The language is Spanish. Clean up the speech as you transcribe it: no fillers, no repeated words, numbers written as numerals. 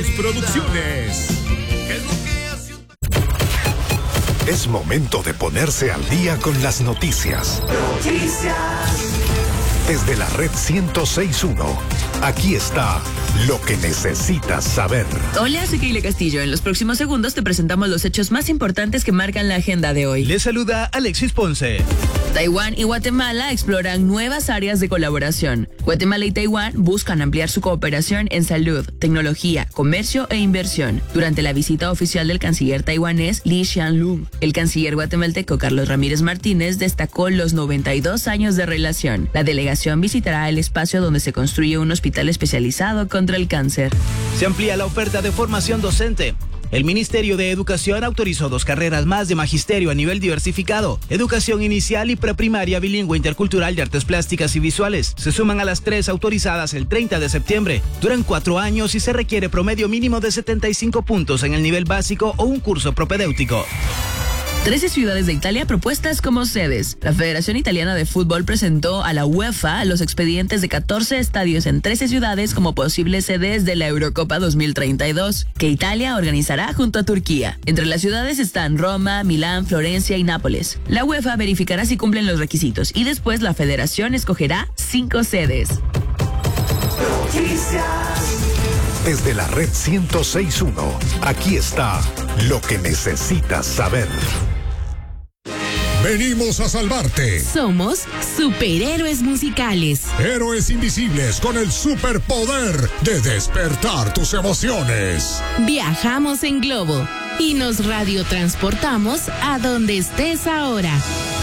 Producciones. Es momento de ponerse al día con las noticias. Desde la red 106.1, aquí está lo que necesitas saber. Hola, soy Keila Castillo. En los próximos segundos te presentamos los hechos más importantes que marcan la agenda de hoy. Les saluda Alexis Ponce. Taiwán y Guatemala exploran nuevas áreas de colaboración. Guatemala y Taiwán buscan ampliar su cooperación en salud, tecnología, comercio e inversión. Durante la visita oficial del canciller taiwanés Li Xianlong, el canciller guatemalteco Carlos Ramírez Martínez destacó los 92 años de relación. La delegación visitará el espacio donde se construye un hospital especializado contra el cáncer. Se amplía la oferta de formación docente. El Ministerio de Educación autorizó 2 carreras más de magisterio a nivel diversificado, educación inicial y preprimaria bilingüe intercultural de artes plásticas y visuales. Se suman a las 3 autorizadas el 30 de septiembre. Duran 4 años y se requiere promedio mínimo de 75 puntos en el nivel básico o un curso propedéutico. 13 ciudades de Italia propuestas como sedes. La Federación Italiana de Fútbol presentó a la UEFA los expedientes de 14 estadios en 13 ciudades como posibles sedes de la Eurocopa 2032, que Italia organizará junto a Turquía. Entre las ciudades están Roma, Milán, Florencia y Nápoles. La UEFA verificará si cumplen los requisitos y después la Federación escogerá 5 sedes. Desde la red 106.1, aquí está lo que necesitas saber. Venimos a salvarte. Somos superhéroes musicales. Héroes invisibles con el superpoder de despertar tus emociones. Viajamos en globo y nos radiotransportamos a donde estés ahora.